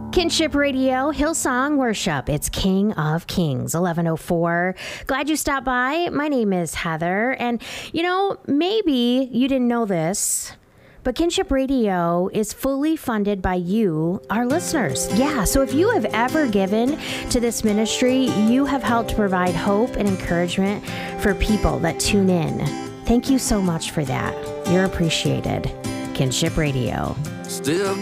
Kinship Radio, Hillsong Worship. It's King of Kings, 1104. Glad you stopped by. My name is Heather. And, maybe you didn't know this, but Kinship Radio is fully funded by you, our listeners. Yeah, so if you have ever given to this ministry, you have helped to provide hope and encouragement for people that tune in. Thank you so much for that. You're appreciated. Kinship Radio. Still